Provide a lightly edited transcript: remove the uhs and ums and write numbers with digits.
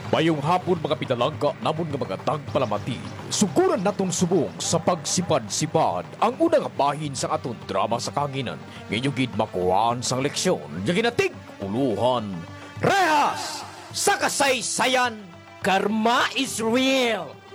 Mayong hapon mga pinalangga namon nga mga tagpalamati. Suguran naton subong sa pagsipad-sipad ang unang bahin sa aton drama sa kanginan. Ngayon gid makuhaan sang leksyon. Yaginatig uluhan. Rehas! Sa kasaysayan, karma is real!